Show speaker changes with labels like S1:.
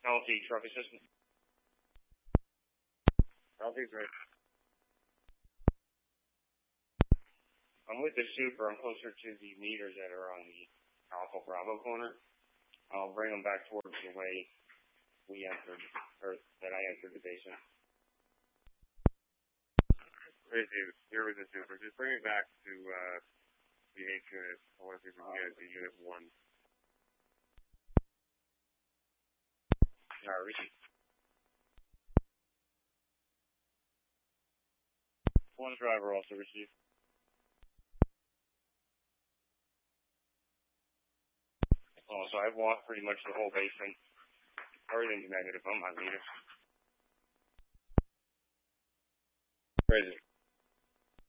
S1: LT truck assistant. LT's right. I'm with the super. I'm closer to the meters that are on the Alpha Bravo corner. I'll bring them back towards the way we entered, or that I entered the basement.
S2: Hey, David, here with the super. Just bring it back to the H unit. I want to see if we can get it to unit 1.
S1: All right, receive.
S2: 1 driver also received.
S1: Oh, so I've walked pretty much the whole basement. Everything's negative on my meter.
S2: Crazy.